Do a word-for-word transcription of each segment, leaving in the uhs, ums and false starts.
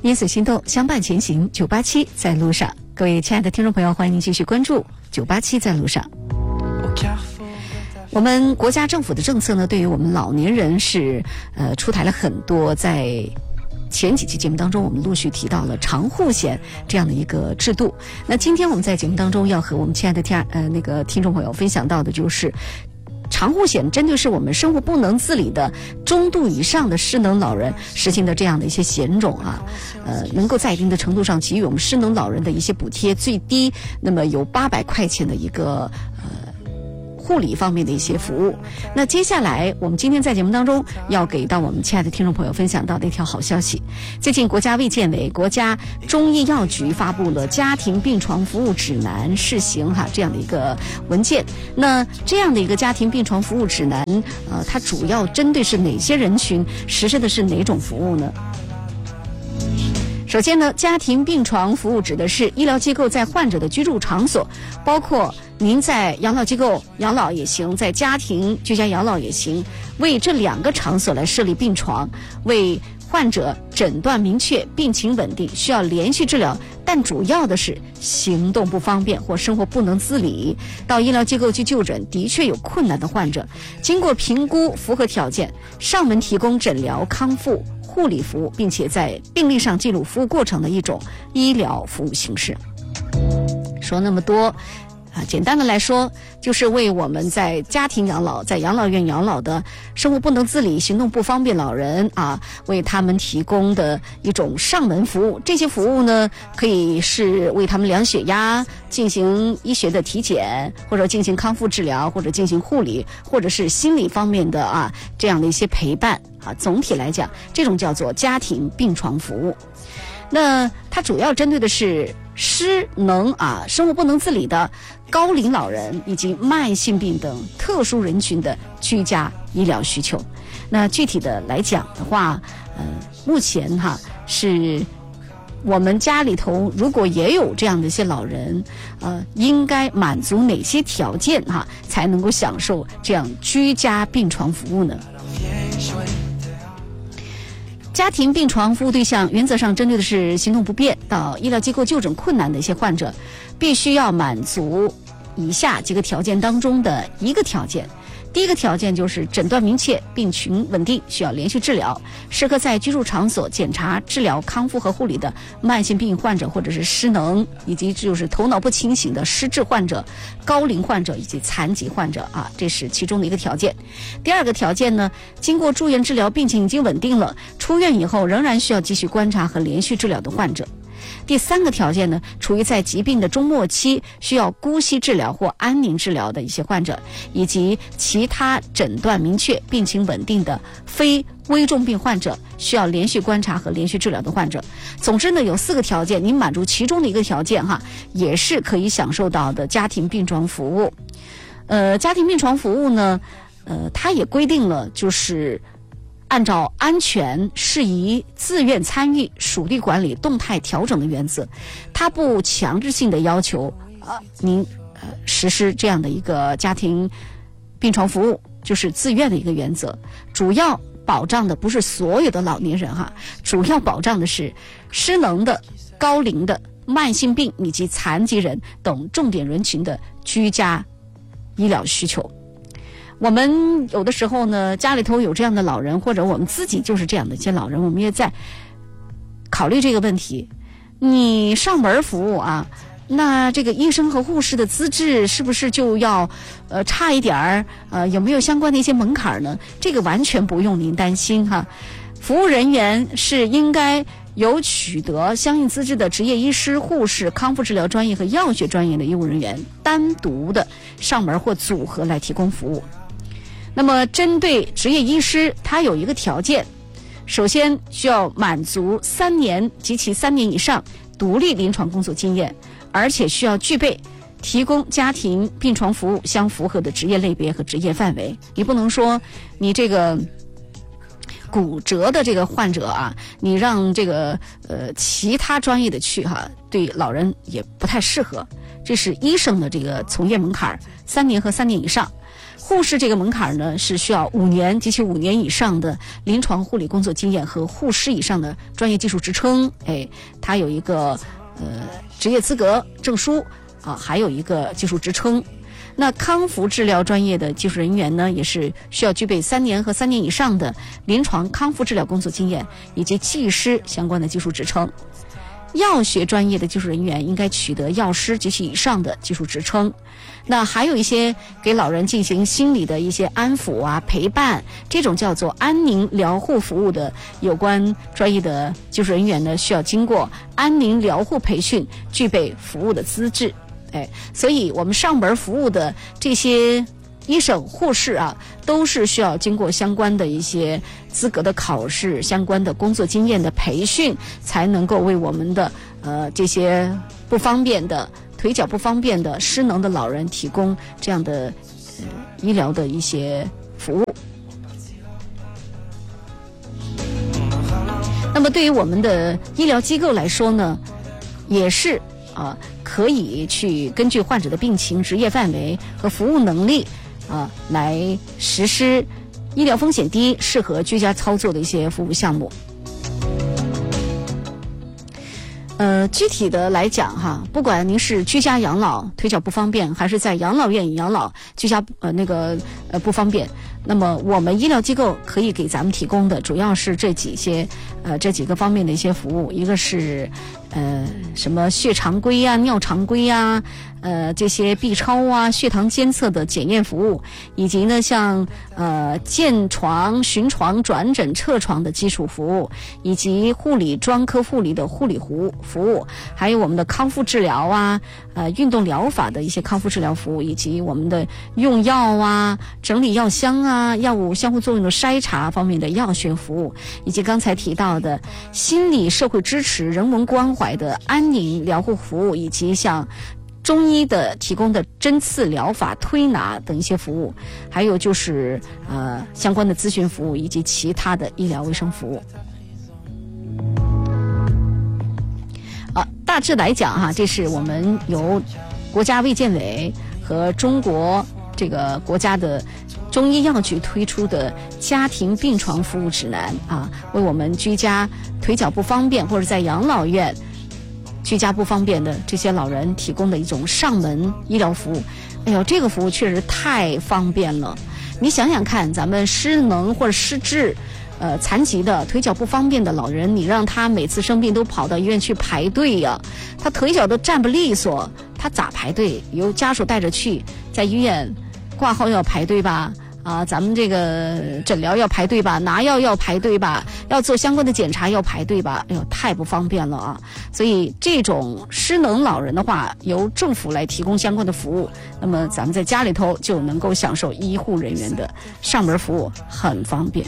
因随心动，相伴前行。九八七在路上，各位亲爱的听众朋友，欢迎您继续关注九八七在路上。我们国家政府的政策呢，对于我们老年人是呃出台了很多，在前几期节目当中，我们陆续提到了长护险这样的一个制度。那今天我们在节目当中要和我们亲爱的听呃那个听众朋友分享到的就是长护险针对是我们生活不能自理的中度以上的失能老人实行的这样的一些险种啊，呃，能够在一定的程度上给予我们失能老人的一些补贴，最低那么有八百块钱的一个呃护理方面的一些服务。那接下来我们今天在节目当中要给到我们亲爱的听众朋友分享到的一条好消息，最近国家卫健委、国家中医药局发布了家庭病床服务指南试行哈这样的一个文件。那这样的一个家庭病床服务指南，呃，它主要针对是哪些人群，实施的是哪种服务呢？首先呢，家庭病床服务指的是医疗机构在患者的居住场所，包括您在养老机构养老也行，在家庭居家养老也行，为这两个场所来设立病床，为患者诊断明确、病情稳定、需要连续治疗，但主要的是行动不方便或生活不能自理，到医疗机构去就诊的确有困难的患者，经过评估符合条件，上门提供诊疗、康复、护理服务，并且在病历上记录服务过程的一种医疗服务形式。说那么多啊，简单的来说，就是为我们在家庭养老、在养老院养老的生活不能自理、行动不方便老人啊，为他们提供的一种上门服务。这些服务呢，可以是为他们量血压、进行医学的体检，或者进行康复治疗，或者进行护理，或者是心理方面的啊这样的一些陪伴啊。总体来讲，这种叫做家庭病床服务。那它主要针对的是失能啊、生活不能自理的高龄老人以及慢性病等特殊人群的居家医疗需求。那具体的来讲的话，呃，目前哈是我们家里头如果也有这样的一些老人，呃，应该满足哪些条件哈，才能够享受这样居家病床服务呢？家庭病床服务对象原则上针对的是行动不便到医疗机构就诊困难的一些患者，必须要满足以下几个条件当中的一个条件。第一个条件就是诊断明确、病情稳定、需要连续治疗，适合在居住场所检查、治疗、康复和护理的慢性病患者，或者是失能以及就是头脑不清醒的失智患者、高龄患者以及残疾患者啊，这是其中的一个条件。第二个条件呢，经过住院治疗，病情已经稳定了，出院以后仍然需要继续观察和连续治疗的患者。第三个条件呢，处于在疾病的中末期需要姑息治疗或安宁治疗的一些患者，以及其他诊断明确、病情稳定的非危重病患者，需要连续观察和连续治疗的患者。总之呢，有四个条件，您满足其中的一个条件哈，也是可以享受到的家庭病床服务。呃，家庭病床服务呢，呃，它也规定了就是按照安全、适宜、自愿参与、属地管理、动态调整的原则，它不强制性的要求啊、呃、您呃实施这样的一个家庭病床服务，就是自愿的一个原则。主要保障的不是所有的老年人哈，主要保障的是失能的、高龄的、慢性病以及残疾人等重点人群的居家医疗需求。我们有的时候呢，家里头有这样的老人，或者我们自己就是这样的一些老人，我们也在考虑这个问题。你上门服务啊，那这个医生和护士的资质是不是就要呃差一点儿？呃，有没有相关的一些门槛呢？这个完全不用您担心哈。服务人员是应该由取得相应资质的职业医师、护士、康复治疗专业和药学专业的医务人员单独的上门或组合来提供服务。那么针对职业医师，他有一个条件，首先需要满足三年及其三年以上独立临床工作经验，而且需要具备提供家庭病床服务相符合的职业类别和职业范围。你不能说你这个骨折的这个患者啊，你让这个呃其他专业的去哈，对老人也不太适合。这是医生的这个从业门槛，三年和三年以上。 护士这个门槛呢是需要五年及其五年以上的临床护理工作经验和护士以上的专业技术职称，哎，它有一个呃职业资格证书啊，还有一个技术职称。那康复治疗专业的技术人员呢，也是需要具备三年和三年以上的临床康复治疗工作经验以及技师相关的技术职称。药学专业的技术人员应该取得药师及其以上的技术职称。那还有一些给老人进行心理的一些安抚啊、陪伴，这种叫做安宁疗护服务的有关专业的技术人员呢，需要经过安宁疗护培训，具备服务的资质。哎，所以我们上门服务的这些医生、护士啊，都是需要经过相关的一些资格的考试、相关的工作经验的培训，才能够为我们的呃这些不方便的、腿脚不方便的、失能的老人提供这样的呃医疗的一些服务。那么对于我们的医疗机构来说呢，也是啊。可以去根据患者的病情、职业范围和服务能力啊，来实施医疗风险低、适合居家操作的一些服务项目。呃，具体的来讲哈，不管您是居家养老、腿脚不方便，还是在养老院养老、居家呃那个呃不方便，那么我们医疗机构可以给咱们提供的主要是这几些呃这几个方面的一些服务，一个是呃什么血常规啊、尿常规啊，呃这些 B 超啊、血糖监测的检验服务，以及呢像呃建床、巡床、转诊、撤床的基础服务，以及护理专科护理的护理服务服务，还有我们的康复治疗啊、呃运动疗法的一些康复治疗服务，以及我们的用药啊、整理药箱啊、药物相互作用的筛查方面的药学服务，以及刚才提到的心理社会支持、人文关怀的安宁疗护服务，以及像中医的提供的针刺疗法、推拿等一些服务，还有就是呃相关的咨询服务以及其他的医疗卫生服务。啊，大致来讲哈，这是我们由国家卫健委和中国这个国家的中医药局推出的家庭病床服务指南啊，为我们居家腿脚不方便或者在养老院居家不方便的这些老人提供的一种上门医疗服务。哎呦，这个服务确实太方便了。你想想看，咱们失能或者失智呃，残疾的、腿脚不方便的老人，你让他每次生病都跑到医院去排队呀、啊，他腿脚都站不利索，他咋排队？由家属带着去，在医院挂号要排队吧？啊，咱们这个诊疗要排队吧，拿药要排队吧，要做相关的检查要排队吧，哎呦，太不方便了啊！所以这种失能老人的话，由政府来提供相关的服务，那么咱们在家里头就能够享受医护人员的上门服务，很方便。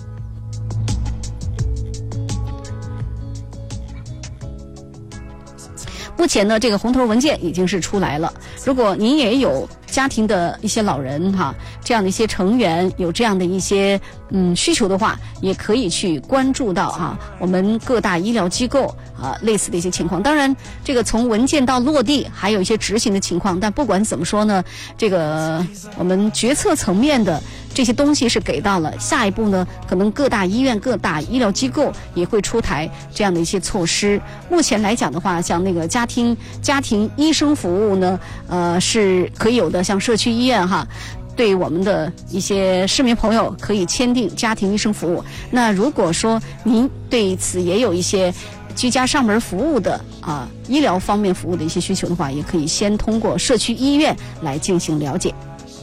目前呢，这个红头文件已经是出来了。如果您也有家庭的一些老人哈，这样的一些成员有这样的一些嗯需求的话，也可以去关注到哈我们各大医疗机构啊类似的一些情况。当然，这个从文件到落地还有一些执行的情况，但不管怎么说呢，这个我们决策层面的这些东西是给到了。下一步呢，可能各大医院、各大医疗机构也会出台这样的一些措施。目前来讲的话，像那个家庭家庭医生服务呢，呃是可以有的，像社区医院哈。对我们的一些市民朋友可以签订家庭医生服务。那如果说您对此也有一些居家上门服务的啊医疗方面服务的一些需求的话，也可以先通过社区医院来进行了解。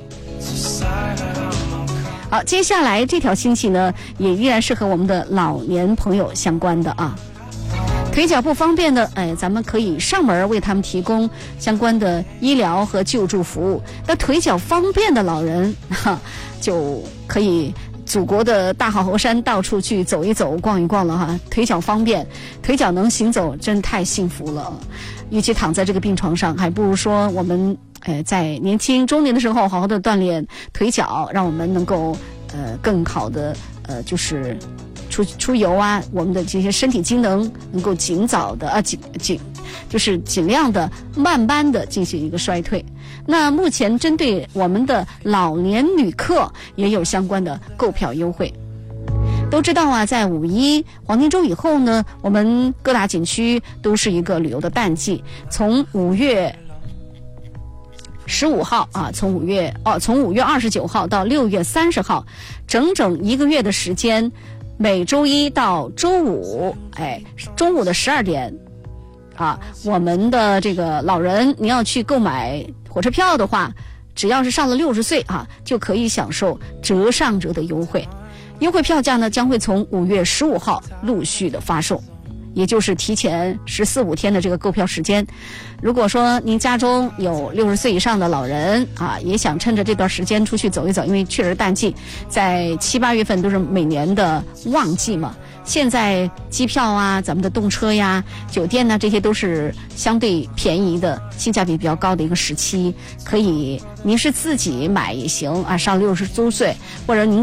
好，接下来这条信息呢，也依然是和我们的老年朋友相关的啊。腿脚不方便的，哎，咱们可以上门为他们提供相关的医疗和救助服务。那腿脚方便的老人，哈，就可以祖国的大好河山到处去走一走、逛一逛了哈。腿脚方便，腿脚能行走，真太幸福了。与其躺在这个病床上，还不如说我们呃在年轻中年的时候好好的锻炼腿脚，让我们能够呃更好的呃就是。出出游啊，我们的这些身体机能能够尽早的啊尽尽，就是尽量的慢慢的进行一个衰退。 那目前针对我们的老年旅客也有相关的购票优惠。都知道啊，在五一黄金周以后呢，我们各大景区都是一个旅游的淡季。从五月十五号啊，从五月哦，从五月二十九号到六月三十号，整整一个月的时间，每周一到周五，哎，中午的十二点，啊，我们的这个老人，你要去购买火车票的话，只要是上了六十岁啊，就可以享受折上折的优惠。优惠票价呢将会从五月十五号陆续的发售，也就是提前十四五天的这个购票时间。如果说您家中有六十岁以上的老人啊，也想趁着这段时间出去走一走，因为确实淡季，在七八月份都是每年的旺季嘛。现在机票啊，咱们的动车呀、酒店呢，这些都是相对便宜的，性价比比较高的一个时期，可以您是自己买也行啊，上六十周岁，或者您